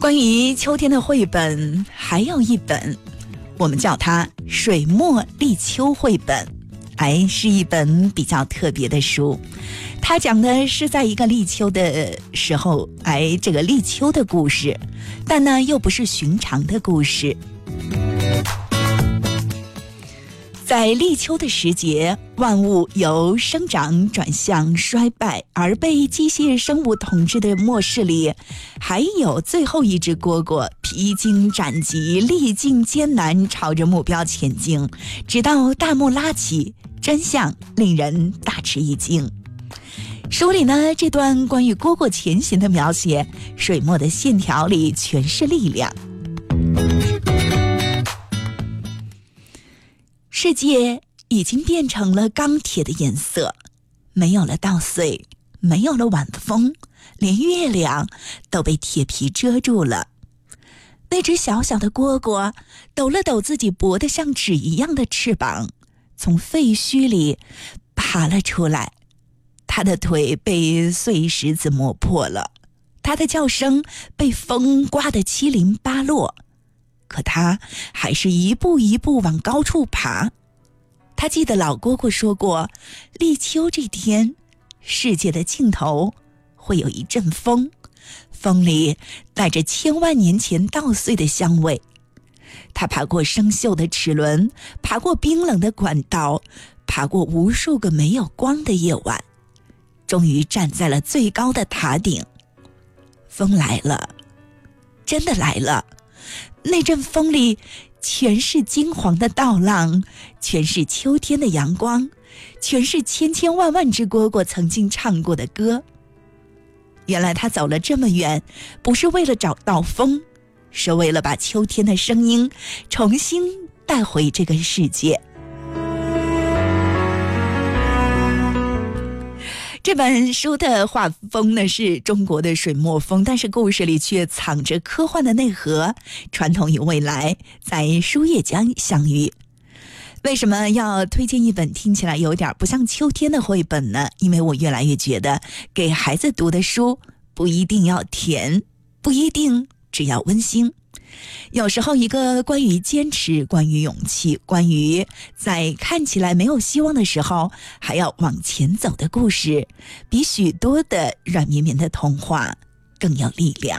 关于秋天的绘本还有一本，我们叫它水墨立秋绘本。是一本比较特别的书，它讲的是在一个立秋的时候，这个立秋的故事，但呢又不是寻常的故事。在立秋的时节，万物由生长转向衰败，而被机械生物统治的末世里，还有最后一只蝈蝈披荆斩棘，历尽艰难，朝着目标前进，直到大幕拉起，真相令人大吃一惊。书里呢，这段关于蝈蝈前行的描写，水墨的线条里全是力量。世界已经变成了钢铁的颜色，没有了稻穗，没有了晚风，连月亮都被铁皮遮住了。那只小小的蝈蝈抖了抖自己薄得像纸一样的翅膀，从废墟里爬了出来。它的腿被碎石子磨破了，它的叫声被风刮得七零八落，可它还是一步一步往高处爬。他记得老蝈蝈说过，立秋这天，世界的尽头会有一阵风，风里带着千万年前稻穗的香味。他爬过生锈的齿轮，爬过冰冷的管道，爬过无数个没有光的夜晚，终于站在了最高的塔顶。风来了，真的来了。那阵风里全是金黄的稻浪，全是秋天的阳光，全是千千万万只蝈蝈曾经唱过的歌。原来他走了这么远，不是为了找到风，是为了把秋天的声音重新带回这个世界。这本书的画风呢是中国的水墨风，但是故事里却藏着科幻的内核，传统与未来在书页间相遇。为什么要推荐一本听起来有点不像秋天的绘本呢？因为我越来越觉得给孩子读的书不一定要甜，不一定只要温馨。有时候一个关于坚持，关于勇气，关于在看起来没有希望的时候还要往前走的故事，比许多的软绵绵的童话更有力量。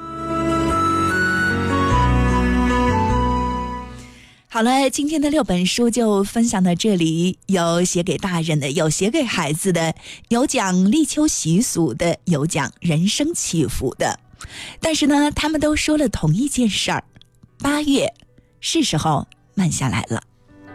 好了，今天的6本书就分享到这里，有写给大人的，有写给孩子的，有讲立秋习俗的，有讲人生起伏的。但是呢，他们都说了同一件事儿，8月是时候慢下来了。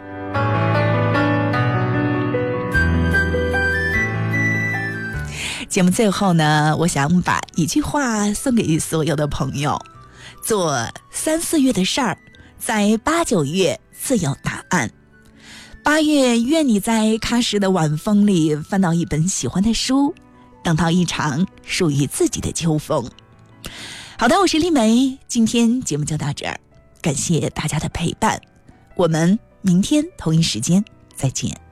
节目最后呢，我想把一句话送给所有的朋友：做3、4月的事儿，在8、9月自有答案。8月，愿你在喀什的晚风里翻到一本喜欢的书，等到一场属于自己的秋风。好的，我是丽梅，今天节目就到这儿，感谢大家的陪伴，我们明天同一时间再见。